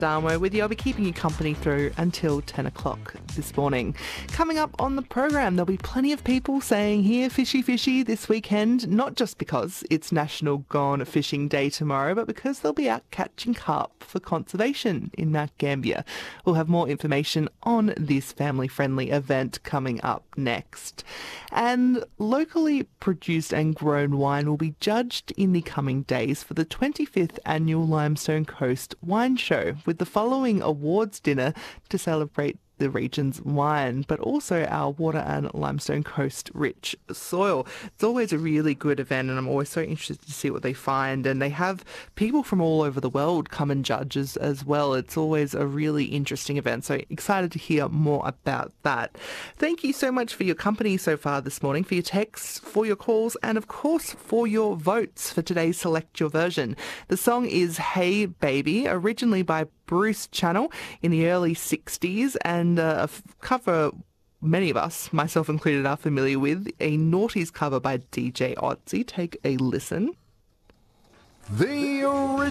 Damo with you. I'll be keeping you company through until 10 o'clock this morning. Coming up on the program, there'll be plenty of people saying here, fishy, fishy this weekend, not just because it's National Gone Fishing Day tomorrow, but because they'll be out catching carp for conservation in Mount Gambier. We'll have more information on this family-friendly event coming up next. And locally produced and grown wine will be judged in the coming days for the 25th Annual Limestone Coast Wine Show, with the following awards dinner to celebrate the region's wine, but also our water and limestone coast rich soil. It's always a really good event, and I'm always so interested to see what they find. And they have people from all over the world come and judge as well. It's always a really interesting event, so excited to hear more about that. Thank you so much for your company so far this morning, for your texts, for your calls, and of course for your votes for today's Select Your Version. The song is Hey Baby, originally by Bruce Channel in the early 60s, and a cover many of us, myself included, are familiar with, a Naughties cover by DJ Otzi. Take a listen. The